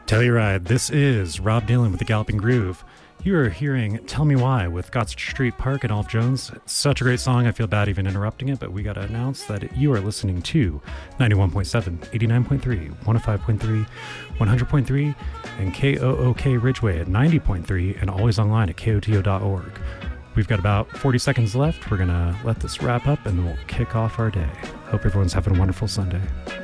Telluride, this is Rob Dylan with the Galloping Groove. You are hearing Tell Me Why with Gotts Street Park and Alf Jones. Such a great song, I feel bad even interrupting it, but we got to announce that you are listening to 91.7, 89.3, 105.3, 100.3, and KOOK Ridgeway at 90.3, and always online at KOTO.org. We've got about 40 seconds left. We're going to let this wrap up, and then we'll kick off our day. Hope everyone's having a wonderful Sunday.